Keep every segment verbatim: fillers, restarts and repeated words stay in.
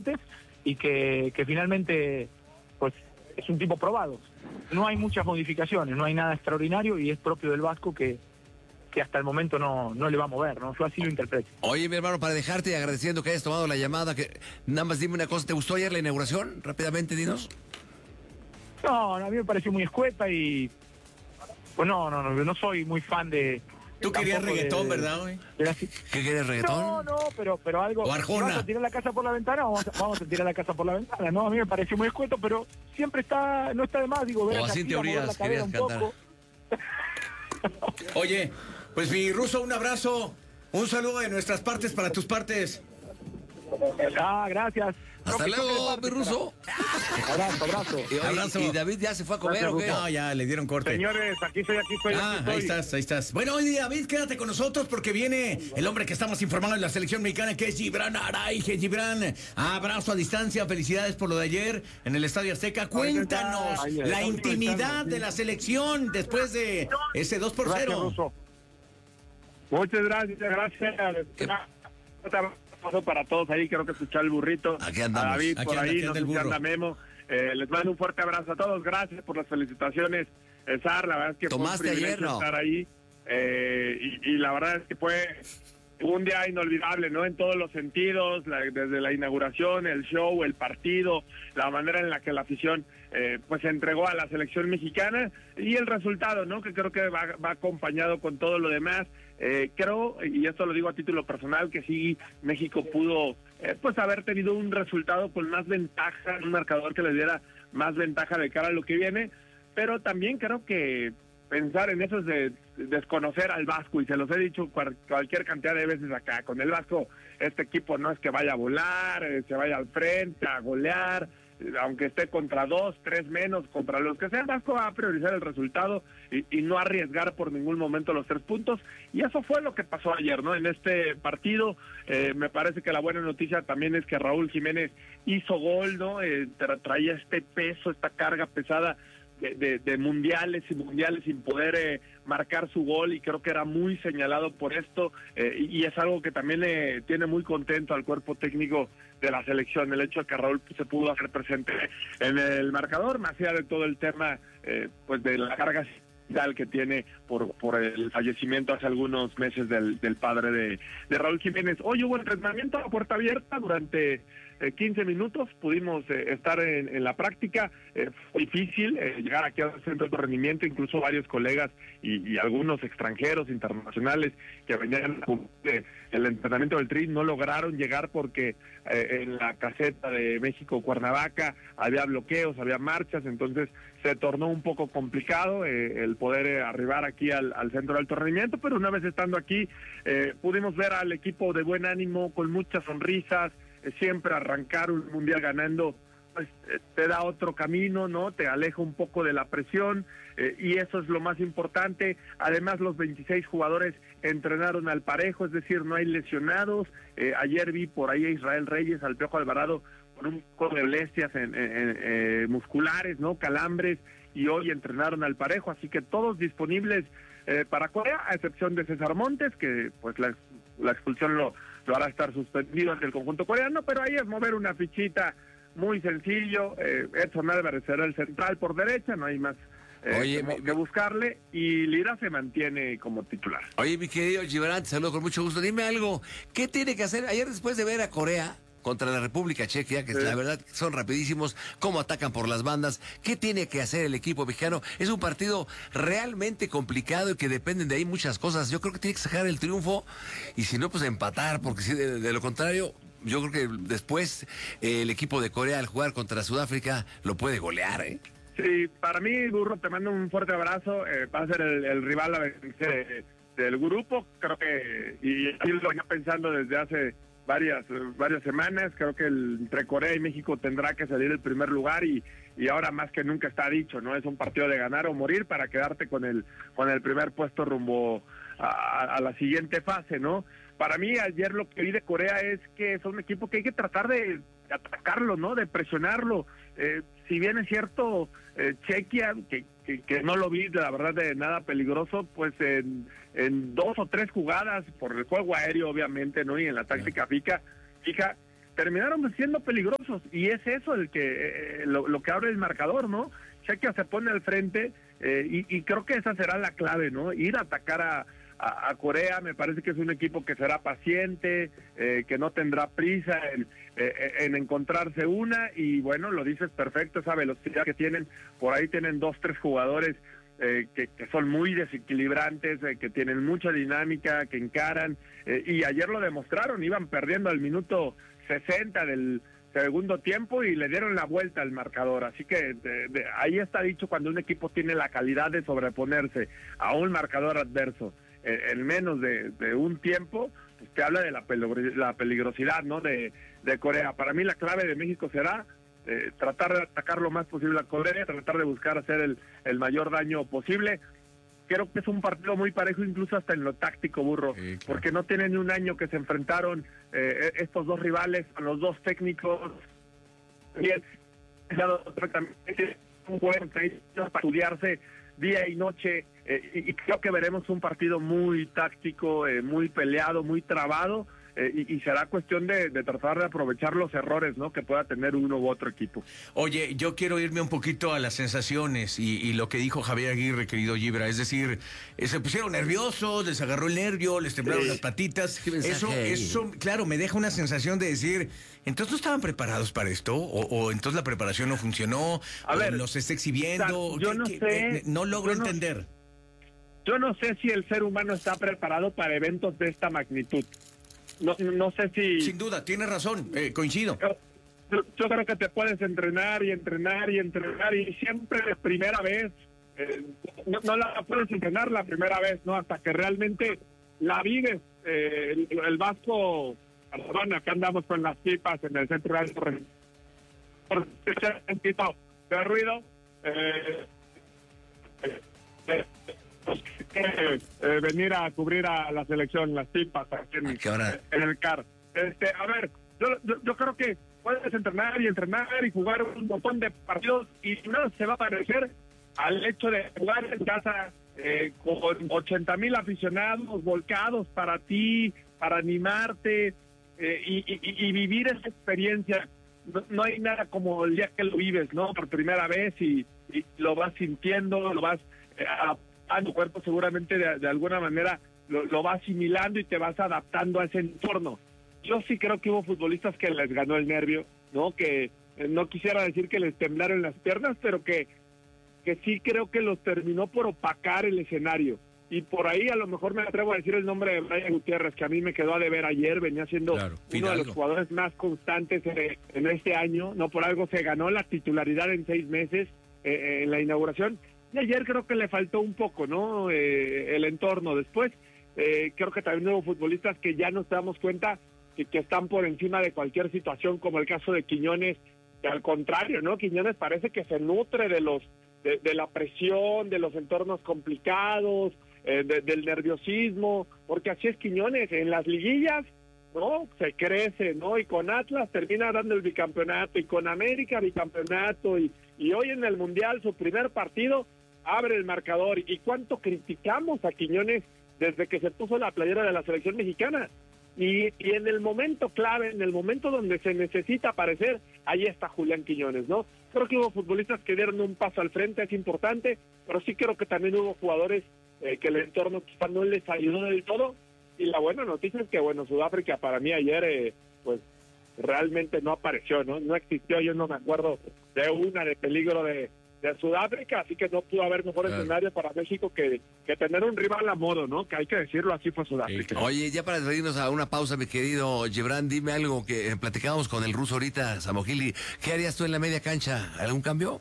antes y que, que finalmente pues es un tipo probado. No hay muchas modificaciones, no hay nada extraordinario y es propio del Vasco que, que hasta el momento no, no le va a mover, ¿no? Yo así lo interpreto. Oye, mi hermano, para dejarte y agradeciendo que hayas tomado la llamada, que nada más dime una cosa, ¿te gustó ayer la inauguración? Rápidamente, dinos. No, a mí me pareció muy escueta y pues no, no, no, no soy muy fan de... Tú querías reggaetón, de, ¿verdad, güey? La... ¿Qué quieres, reggaetón? No, no, pero, pero algo... O Arjona. ¿Vamos a tirar la casa por la ventana? Vamos a, vamos a tirar la casa por la ventana, ¿no? A mí me pareció muy escueto, pero siempre está, no está de más, digo, ver o a así en teorías querías un cantar. poco. Oye, pues mi Ruso, un abrazo, un saludo de nuestras partes para tus partes. Ah, gracias. Hasta no, luego, mi Ruso. Abrazo, abrazo. Y, oye, Abrazo. ¿y David ya se fue a comer Gracias, o qué? No, ya le dieron corte. Señores, aquí estoy, aquí estoy. Ah, aquí estoy. ahí estás, ahí estás. Bueno, hoy David, quédate con nosotros porque viene el hombre que estamos informando en la selección mexicana, que es Gibran Araige. Gibran, abrazo a distancia, felicidades por lo de ayer en el Estadio Azteca. Cuéntanos Ay, la ay, intimidad ay, de la selección después de ese dos por Gracias, cero. Ruso. Muchas gracias, gracias. Un abrazo para todos ahí, creo que escuchar el burrito. Aquí andamos. A David Aquí por anda, ahí, aquí no anda sé el si burro. anda Memo. Eh, les mando un fuerte abrazo a todos, gracias por las felicitaciones. Eh, Sar, la verdad es que ¿Tomaste fue un ayer, privilegio no? estar ahí. Eh, y, y la verdad es que fue un día inolvidable, ¿no? En todos los sentidos, la- desde la inauguración, el show, el partido, la manera en la que la afición eh, pues se entregó a la selección mexicana y el resultado, ¿no? Que creo que va, va acompañado con todo lo demás. Eh, creo, y esto lo digo a título personal, que sí México pudo eh, pues haber tenido un resultado con más ventaja, un marcador que le diera más ventaja de cara a lo que viene, pero también creo que pensar en eso es de desconocer al Vasco, y se los he dicho cual, cualquier cantidad de veces acá. Con el Vasco, este equipo no es que vaya a volar, eh, se vaya al frente a golear, eh, aunque esté contra dos, tres menos, contra los que sea, el Vasco va a priorizar el resultado y, y no arriesgar por ningún momento los tres puntos, y eso fue lo que pasó ayer, ¿no? En este partido, eh, me parece que la buena noticia también es que Raúl Jiménez hizo gol, ¿no? Eh, tra traía este peso, esta carga pesada De, de, de mundiales y mundiales sin poder eh, marcar su gol, y creo que era muy señalado por esto, eh, y, y es algo que también eh, tiene muy contento al cuerpo técnico de la selección, el hecho de que Raúl se pudo hacer presente en el marcador, más allá de todo el tema eh, pues de la carga que tiene por por el fallecimiento hace algunos meses del, del padre de, de Raúl Jiménez. Hoy hubo entrenamiento a puerta abierta durante eh, quince minutos, pudimos eh, estar en, en la práctica, eh, fue difícil eh, llegar aquí al centro de rendimiento, incluso varios colegas y, y algunos extranjeros internacionales que venían de el entrenamiento del Tri no lograron llegar porque eh, en la caseta de México Cuernavaca había bloqueos, había marchas, entonces se tornó un poco complicado eh, el poder eh, arribar aquí al, al centro de alto rendimiento, pero una vez estando aquí eh, pudimos ver al equipo de buen ánimo, con muchas sonrisas, eh, siempre arrancar un mundial ganando pues eh, te da otro camino, ¿no? Te aleja un poco de la presión, eh, y eso es lo más importante. Además, los veintiséis jugadores entrenaron al parejo, es decir, no hay lesionados. Eh, ayer vi por ahí a Israel Reyes, al Piojo Alvarado, con un poco de molestias en, en, en, eh, musculares, ¿no? Calambres, y hoy entrenaron al parejo, así que todos disponibles eh, para Corea, a excepción de César Montes, que pues la, la expulsión lo, lo hará estar suspendido ante el conjunto coreano, pero ahí es mover una fichita muy sencillo. eh, Edson Álvarez será el central por derecha, no hay más eh, Oye, que, mi, que buscarle, y Lira se mantiene como titular. Oye, mi querido Gibran, te saludo con mucho gusto. Dime algo, ¿qué tiene que hacer ayer después de ver a Corea contra la República Checa, que sí, la verdad son rapidísimos, cómo atacan por las bandas? ¿Qué tiene que hacer el equipo mexicano? Es un partido realmente complicado y que dependen de ahí muchas cosas. Yo creo que tiene que sacar el triunfo, y si no, pues empatar, porque si de, de lo contrario, yo creo que después eh, el equipo de Corea, al jugar contra Sudáfrica, lo puede golear, ¿eh? Sí, para mí, Burro, te mando un fuerte abrazo. Eh, va a ser el, el rival a vencer de, del grupo. Creo que, y así lo venía pensando desde hace varias varias semanas, creo que el, entre Corea y México tendrá que salir el primer lugar, y, y ahora más que nunca está dicho, ¿no? Es un partido de ganar o morir para quedarte con el con el primer puesto rumbo a, a la siguiente fase, ¿no? Para mí, ayer lo que vi de Corea es que es un equipo que hay que tratar de atacarlo, ¿no? De presionarlo. Eh, si bien es cierto, eh, Chequia, que, que, que no lo vi, la verdad, de nada peligroso, pues en, en dos o tres jugadas, por el juego aéreo, obviamente, ¿no? Y en la táctica fija, fija terminaron siendo peligrosos, y es eso el que eh, lo, lo que abre el marcador, ¿no? Chequia se pone al frente, eh, y, y creo que esa será la clave, ¿no? Ir a atacar a, a, a Corea. Me parece que es un equipo que será paciente, eh, que no tendrá prisa en, eh, en encontrarse una, y bueno, lo dices perfecto, esa velocidad que tienen, por ahí tienen dos, tres jugadores Eh, que, que son muy desequilibrantes, eh, que tienen mucha dinámica, que encaran, eh, y ayer lo demostraron, iban perdiendo al minuto sesenta del segundo tiempo y le dieron la vuelta al marcador, así que de, de, ahí está dicho, cuando un equipo tiene la calidad de sobreponerse a un marcador adverso eh, en menos de, de un tiempo, pues te habla de la, peligro, la peligrosidad, ¿no? de, de Corea. Para mí la clave de México será Eh, tratar de atacar lo más posible a Corea, tratar de buscar hacer el, el mayor daño posible. Creo que es un partido muy parejo, incluso hasta en lo táctico, Burro, sí, claro, porque no tienen ni un año que se enfrentaron eh, estos dos rivales, a los dos técnicos, bien, un buen para estudiarse día y noche, eh, y, y creo que veremos un partido muy táctico, eh, muy peleado, muy trabado, Eh, y, y será cuestión de, de tratar de aprovechar los errores, ¿no?, que pueda tener uno u otro equipo. Oye, yo quiero irme un poquito a las sensaciones y, y lo que dijo Javier Aguirre, querido Gibra, es decir, eh, se pusieron nerviosos, les agarró el nervio, les temblaron sí. las patitas. Eso, eso, claro, me deja una sensación de decir, ¿entonces no estaban preparados para esto? ¿O, o entonces la preparación no funcionó? A o ver, los está exhibiendo? O sea, yo no ¿Qué, sé. qué, no logro yo no, entender. Yo no sé si el ser humano está preparado para eventos de esta magnitud. No, no sé si... Sin duda, tienes razón, eh, coincido. Yo, yo creo que te puedes entrenar y entrenar y entrenar y siempre de primera vez, eh, no, no la puedes entrenar la primera vez, ¿no? Hasta que realmente la vives. Eh, el, el Vasco, perdón, acá andamos con las pipas en el centro de alto de ruido. Eh, eh, eh, Eh, eh, venir a cubrir a la selección, las pipas aquí en, en el C A R. Este, a ver, yo, yo, yo creo que puedes entrenar y entrenar y jugar un montón de partidos y nada se va a parecer al hecho de jugar en casa eh, con ochenta mil aficionados volcados para ti, para animarte eh, y, y, y vivir esa experiencia. No, no hay nada como el día que lo vives, ¿no? Por primera vez y, y lo vas sintiendo, lo vas eh, a a tu cuerpo seguramente de, de alguna manera lo, lo va asimilando y te vas adaptando a ese entorno. Yo sí creo que hubo futbolistas que les ganó el nervio, ¿no? Que eh, no quisiera decir que les temblaron las piernas, pero que, que sí creo que los terminó por opacar el escenario. Y por ahí a lo mejor me atrevo a decir el nombre de Brian Gutiérrez, que a mí me quedó a deber ayer, venía siendo claro, uno de los jugadores más constantes en, en este año, no por algo se ganó la titularidad en seis meses eh, en la inauguración. Y ayer creo que le faltó un poco, ¿no? Eh, el entorno. Después, eh, creo que también hubo futbolistas que ya nos damos cuenta que, que están por encima de cualquier situación, como el caso de Quiñones, que al contrario, ¿no? Quiñones parece que se nutre de los de, de la presión, de los entornos complicados, eh, de, del nerviosismo, porque así es Quiñones. En las liguillas, ¿no? Se crece, ¿no? Y con Atlas termina dando el bicampeonato, y con América bicampeonato, y, y hoy en el Mundial, su primer partido, abre el marcador. ¿Y cuánto criticamos a Quiñones desde que se puso la playera de la selección mexicana? Y, y en el momento clave, en el momento donde se necesita aparecer, ahí está Julián Quiñones, ¿no? Creo que hubo futbolistas que dieron un paso al frente, es importante, pero sí creo que también hubo jugadores eh, que el entorno quizá no les ayudó del todo. Y la buena noticia es que, bueno, Sudáfrica para mí ayer, eh, pues, realmente no apareció, ¿no? No existió, yo no me acuerdo de una de peligro de... de Sudáfrica, así que no pudo haber mejor claro. escenario para México que, que tener un rival a modo, ¿no? Que hay que decirlo, así fue Sudáfrica. Sí. Oye, ya para irnos a una pausa, mi querido Gibran, dime algo que platicábamos con el ruso ahorita, Samogili. ¿Qué harías tú en la media cancha? ¿Algún cambio?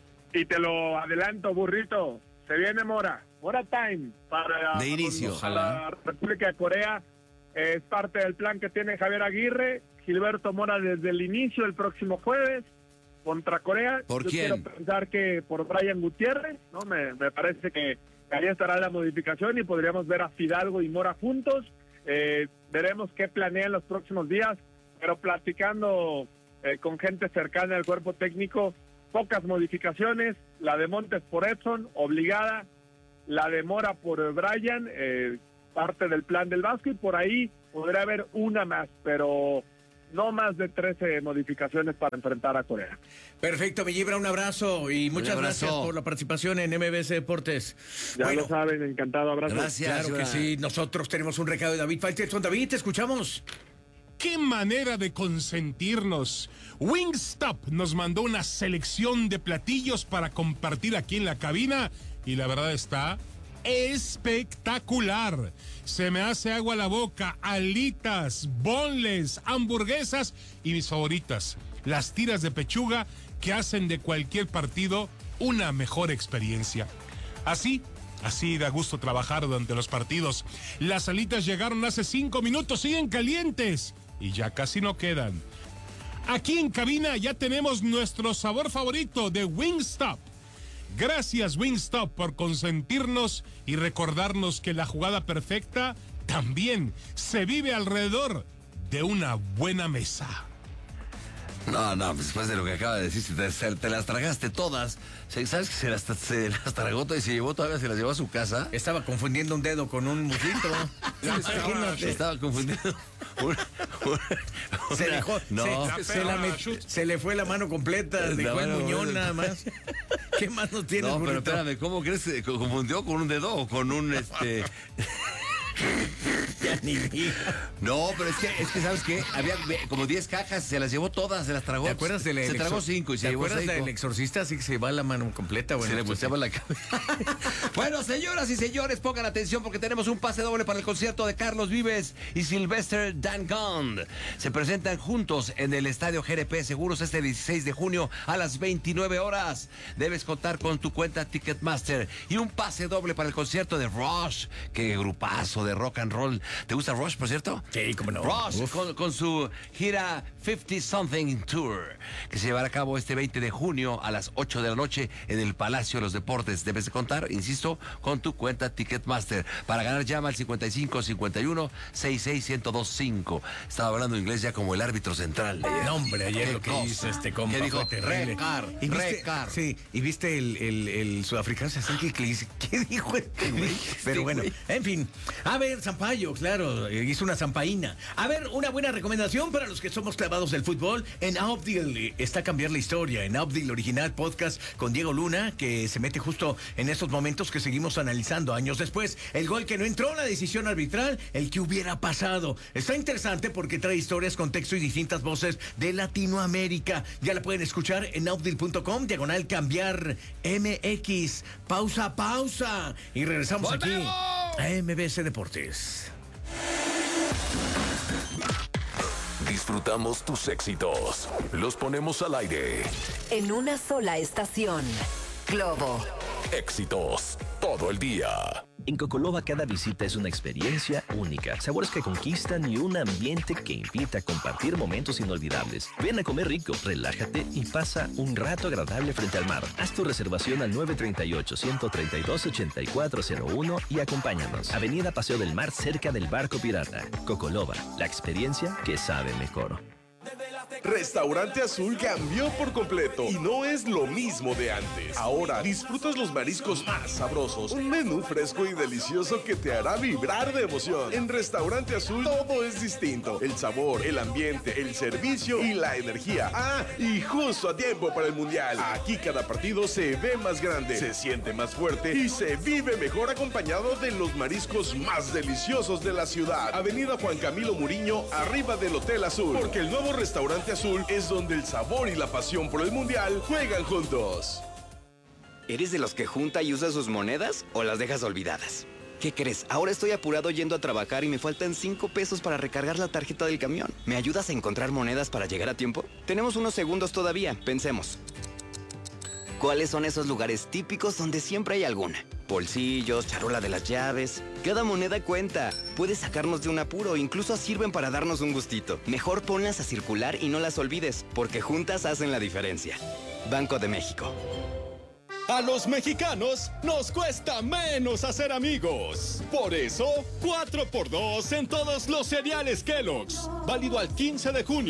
Y te lo adelanto, burrito. Se viene Mora. Mora time para de inicio. A la República de Corea. Es parte del plan que tiene Javier Aguirre. Gilberto Mora desde el inicio, el próximo jueves. Contra Corea. ¿Por Yo quién? Quiero pensar que por Brian Gutiérrez, ¿no? Me, me parece que ahí estará la modificación y podríamos ver a Fidalgo y Mora juntos. Eh, veremos qué planean los próximos días, pero platicando eh, con gente cercana al cuerpo técnico, pocas modificaciones. La de Montes por Edson, obligada. La de Mora por Brian, eh, parte del plan del Vasco, y por ahí podría haber una más, pero no más de trece modificaciones para enfrentar a Corea. Perfecto, mi Gibran, un abrazo y muchas abrazo. gracias por la participación en M B C Deportes. Ya Bueno, lo saben, encantado, abrazo. Gracias. claro que Gibran. sí, nosotros tenemos un recado de David Faitelson. David, te escuchamos. ¡Qué manera de consentirnos! Wingstop nos mandó una selección de platillos para compartir aquí en la cabina y la verdad está espectacular. Se me hace agua la boca, alitas, boneless, hamburguesas y mis favoritas, las tiras de pechuga que hacen de cualquier partido una mejor experiencia. Así, así da gusto trabajar durante los partidos. Las alitas llegaron hace cinco minutos, siguen calientes y ya casi no quedan. Aquí en cabina ya tenemos nuestro sabor favorito de Wingstop. Gracias Wingstop por consentirnos y recordarnos que la jugada perfecta también se vive alrededor de una buena mesa. No, no, después de lo que acaba de decir, si te, se- te las tragaste todas. Se- ¿Sabes que se las, se las tragó todas y se llevó todavía, se las llevó a su casa? Estaba confundiendo un dedo con un muslito. Se estaba confundiendo. Una- una- Se dejó, No. se, se la met- se le fue la mano completa, La dejó el mano, muñón bueno. nada más. ¿Qué más nos tienes, No, pero burrito? espérame, ¿cómo crees que confundió con un dedo o con un este? Ya ni digas. No, pero es que, es que ¿sabes qué? Había ve- como diez cajas, se las llevó todas, se las tragó. ¿Te acuerdas del Se tragó cinco y se ¿Te llevó acuerdas seis. del exorcista? Así que se va la mano completa. Bueno, Se le pues, volteaba la cabeza. Bueno, señoras y señores, pongan atención porque tenemos un pase doble para el concierto de Carlos Vives y Sylvester Dangond. Se presentan juntos en el Estadio G R P Seguros este dieciséis de junio a las veintinueve horas. Debes contar con tu cuenta Ticketmaster y un pase doble para el concierto de Rush. Qué grupazo de rock and roll. ¿Te gusta Rush, por cierto? Sí, cómo no. Rush Uf. con, con su gira cincuenta Something Tour, que se llevará a cabo este veinte de junio a las ocho de la noche en el Palacio de los Deportes. Debes de contar, insisto, con tu cuenta Ticketmaster. Para ganar llama al cincuenta y cinco cincuenta y uno sesenta y seis uno dos cinco. Estaba hablando inglés ya como el árbitro central. No, hombre, ayer Qué lo que cosa. hizo este compa ¿Qué dijo? fue terrible. Recar, ¿Y viste, recar. Sí, y viste el, el, el sudafricano se acerca y que le dice, ¿qué dijo este güey? Pero bueno, güey. en fin. A ver, Zampayo, claro, eh, hizo una zampaína. A ver, una buena recomendación para los que somos clavados del fútbol. En Outdeal eh, está a cambiar la historia. En Outdeal Original Podcast con Diego Luna, que se mete justo en estos momentos que seguimos analizando años después. El gol que no entró, la decisión arbitral, el que hubiera pasado. Está interesante porque trae historias, contexto y distintas voces de Latinoamérica. Ya la pueden escuchar en outdeal punto com, diagonal cambiar M X. Pausa, pausa. Y regresamos ¡Volvemos! aquí a M B C Deportes. Disfrutamos tus éxitos. Los ponemos al aire. En una sola estación. Globo. Éxitos todo el día. En Cocoloba cada visita es una experiencia única, sabores que conquistan y un ambiente que invita a compartir momentos inolvidables. Ven a comer rico, relájate y pasa un rato agradable frente al mar. Haz tu reservación al nueve tres ocho, uno tres dos, ocho cuatro cero uno y acompáñanos. Avenida Paseo del Mar, cerca del Barco Pirata. Cocoloba, la experiencia que sabe mejor. Restaurante Azul cambió por completo y no es lo mismo de antes. Ahora disfrutas los mariscos más sabrosos, un menú fresco y delicioso que te hará vibrar de emoción. En Restaurante Azul todo es distinto: el sabor, el ambiente, el servicio y la energía. Ah, y justo a tiempo para el Mundial. Aquí cada partido se ve más grande, se siente más fuerte y se vive mejor acompañado de los mariscos más deliciosos de la ciudad. Avenida Juan Camilo Muriño, arriba del Hotel Azul, porque el nuevo Restaurante Azul es donde el sabor y la pasión por el Mundial juegan juntos. ¿Eres de los que junta y usa sus monedas o las dejas olvidadas? ¿Qué crees? Ahora estoy apurado yendo a trabajar y me faltan cinco pesos para recargar la tarjeta del camión. ¿Me ayudas a encontrar monedas para llegar a tiempo? Tenemos unos segundos todavía, pensemos. ¿Cuáles son esos lugares típicos donde siempre hay alguna? Bolsillos, charola de las llaves. Cada moneda cuenta. Puede sacarnos de un apuro, incluso sirven para darnos un gustito. Mejor ponlas a circular y no las olvides, porque juntas hacen la diferencia. Banco de México. A los mexicanos nos cuesta menos hacer amigos. Por eso, cuatro por dos en todos los cereales Kellogg's. Válido al quince de junio.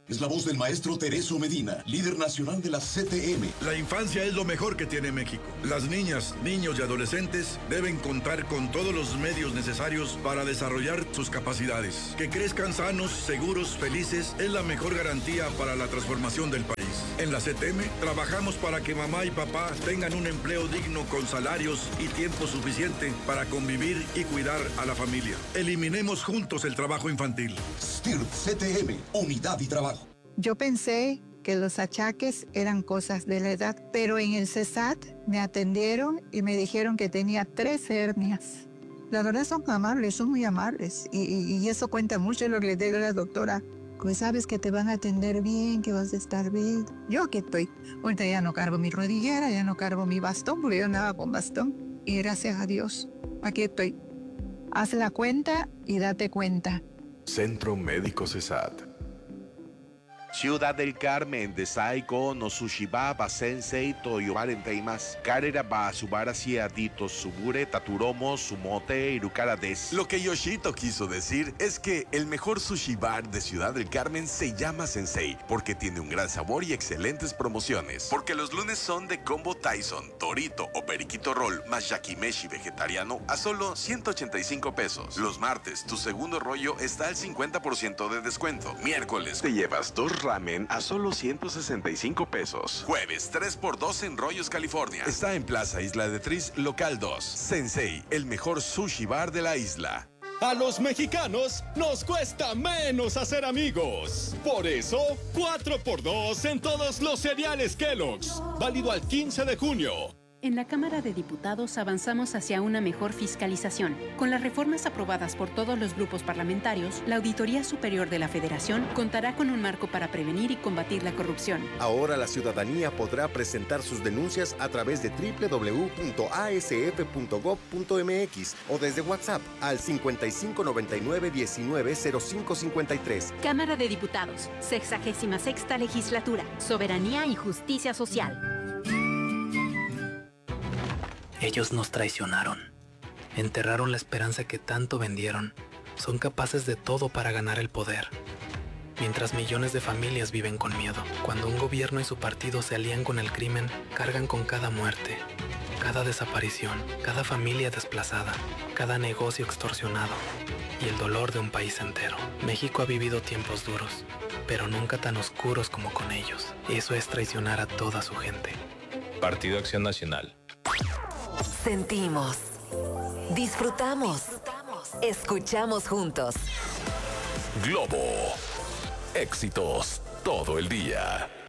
Es la voz del maestro Tereso Medina, líder nacional de la C T M. La infancia es lo mejor que tiene México. Las niñas, niños y adolescentes deben contar con todos los medios necesarios para desarrollar sus capacidades. Que crezcan sanos, seguros, felices es la mejor garantía para la transformación del país. En la C T M trabajamos para que mamá y papá tengan un empleo digno con salarios y tiempo suficiente para convivir y cuidar a la familia. Eliminemos juntos el trabajo infantil. S T I R P C T M, unidad y trabajo. Yo pensé que los achaques eran cosas de la edad, pero en el C S A T me atendieron y me dijeron que tenía tres hernias. La verdad son amables, son muy amables y, y, y eso cuenta mucho lo que le digo a la doctora. Pues sabes que te van a atender bien, que vas a estar bien. Yo aquí estoy. Ahorita ya no cargo mi rodillera, ya no cargo mi bastón, porque yo andaba con bastón. Y gracias a Dios, aquí estoy. Haz la cuenta y date cuenta. Centro Médico C S A T. Ciudad del Carmen, Desaigo, no Sushibaba, Sensei, Toyomaren Teimas, Karera ba Subara Siadito, Subure, Taturomo, Sumote, Irukara des. Lo que Yoshito quiso decir es que el mejor sushi bar de Ciudad del Carmen se llama Sensei, porque tiene un gran sabor y excelentes promociones. Porque los lunes son de combo Tyson, Torito o Periquito Roll, más yakimeshi vegetariano a solo ciento ochenta y cinco pesos. Los martes, tu segundo rollo está al cincuenta por ciento de descuento. Miércoles, te llevas dos ramen a solo ciento sesenta y cinco pesos. Jueves, tres por dos en Rollos, California. Está en Plaza Isla de Tris, local dos. Sensei, el mejor sushi bar de la isla. A los mexicanos nos cuesta menos hacer amigos. Por eso, cuatro por dos en todos los cereales Kellogg's. Válido al quince de junio. En la Cámara de Diputados avanzamos hacia una mejor fiscalización. Con las reformas aprobadas por todos los grupos parlamentarios, la Auditoría Superior de la Federación contará con un marco para prevenir y combatir la corrupción. Ahora la ciudadanía podrá presentar sus denuncias a través de doble u doble u doble u punto a s f punto gob punto m x o desde WhatsApp al cincuenta y cinco noventa y nueve diecinueve cero cinco cincuenta y tres. Cámara de Diputados, sexagésima sexta Legislatura, Soberanía y Justicia Social. Ellos nos traicionaron, enterraron la esperanza que tanto vendieron, son capaces de todo para ganar el poder. Mientras millones de familias viven con miedo, cuando un gobierno y su partido se alían con el crimen, cargan con cada muerte, cada desaparición, cada familia desplazada, cada negocio extorsionado y el dolor de un país entero. México ha vivido tiempos duros, pero nunca tan oscuros como con ellos. Eso es traicionar a toda su gente. Partido Acción Nacional. Sentimos, disfrutamos, escuchamos juntos. Globo. Éxitos todo el día.